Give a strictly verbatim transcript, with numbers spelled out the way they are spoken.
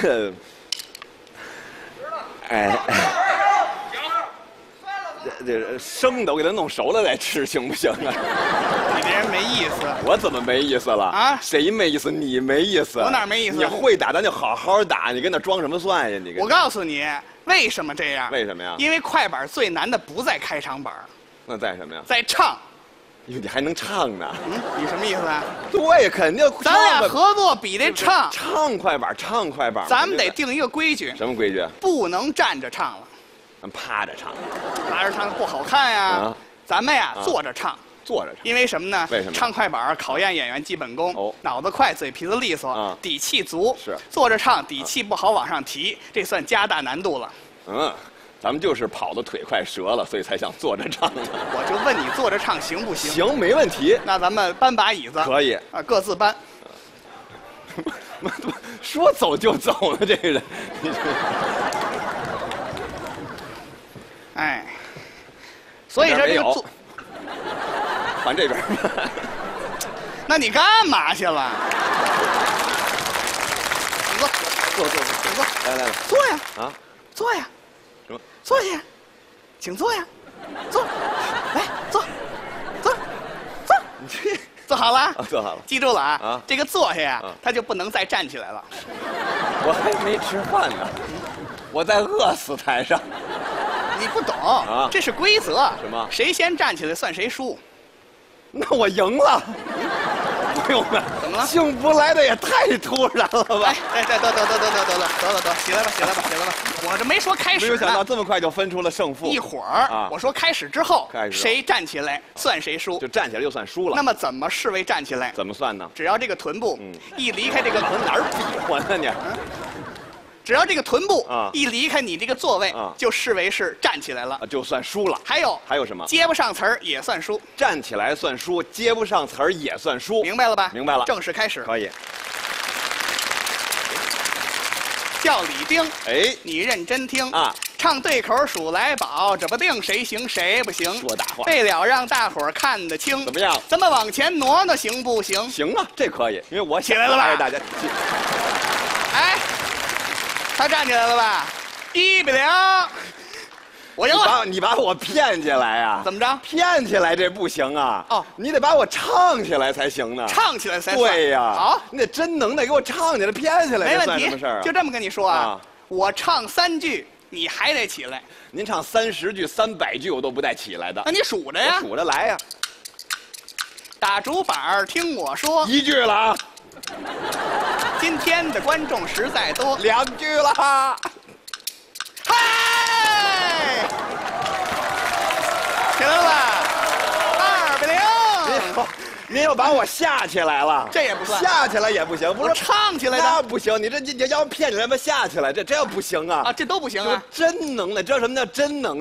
个，哎，这这生的我给它弄熟了再吃，行不行啊？ 你这人没意思。 我怎么没意思了啊谁没意思？你没意思。 我哪儿没意思你会打，咱就好好打，你跟那装什么蒜呀？你跟我告诉你，为什么这样？ 为什么呀？ 因为快板最难的不在开场板， 那在什么呀？ 在唱。 哟，你还能唱呢？ 嗯，你什么意思啊？ 对，肯定。 咱俩合作比这唱， 唱快板，唱快板。 咱们得定一个规矩。 什么规矩？ 不能站着唱了， 咱趴着唱。 趴着唱不好看呀。 啊咱们呀啊坐着唱。 坐着唱。 因为什么呢？ 为什么唱快板考验演员基本功， 哦脑子快，嘴皮子利索， 啊底气足。 是坐着唱，底气不好往上提，这算加大难度了。 嗯，咱们就是跑的腿快折了，所以才想坐着唱的。 我就问你，坐着唱行不行？ 行，没问题。 那咱们搬把椅子。 可以。 啊，各自搬。 说走就走了，这个人。 哎，所以说这个坐， 换这边。 那你干嘛去了？请坐， 坐坐坐， 请坐， 来来来， 坐呀， 啊， 坐呀， 什么？ 坐下，请坐呀，坐，来坐，坐，坐， 你这坐好了啊，坐好了。 记住了啊， 啊这个坐下呀啊， 他就不能再站起来了。 我还没吃饭呢，我在饿死台上。 你不懂啊这是规则。 什么谁先站起来算谁输。 那我赢了。朋友们， 怎么了幸福来的也太突然了吧哎？哎，得得得得得得得了，得了得，起来吧，起来吧，起来吧。我这没说开始呢。 没有想到这么快就分出了胜负。 一会儿、 啊我说开始之后， 开始之后谁站起来算谁输。 就站起来就算输了。 那么怎么视为站起来？ 怎么算呢？ 只要这个臀部、 嗯一离开这个， 往哪儿比划呢你？ 只要这个臀部、 啊一离开你这个座位， 啊就视为是站起来了。 啊，就算输了。 还有还有什么？ 接不上词儿也算输， 站起来算输，接不上词儿也算输。 明白了吧？ 明白了正式开始。 可以。 叫李丁， 哎， 你认真听啊！ 唱对口数来宝，这不定谁行谁不行。 说大话为了让大伙儿看得清， 怎么样？ 咱们往前挪挪行不行？ 行啊，这可以，因为我起来了吧哎大家起哎，他站起来了吧？一比零，我赢了。 你把你把我骗起来呀、 怎么着？ 骗起来这不行啊！ 哦你得把我唱起来才行呢。 唱起来才算。 对呀、 好， 你得真能耐给我唱起来，骗起来这没问题算什么事儿啊？ 就这么跟你说啊， 啊我唱三句，你还得起来。 您唱三十句、三百句，我都不带起来的。 那你数着呀我，数着来呀、 打竹板儿听我说， 一句了啊， 今天的观众实在多。 两句了， 嗨，起来了吧？二比零。 您又您又把我吓起来了， 这也不算吓起来也不行，不我是唱起来的那不行，你这这要骗起来吧，吓起来，这这不行啊！ 啊，这都不行啊。 这真能耐，知道什么叫真能耐？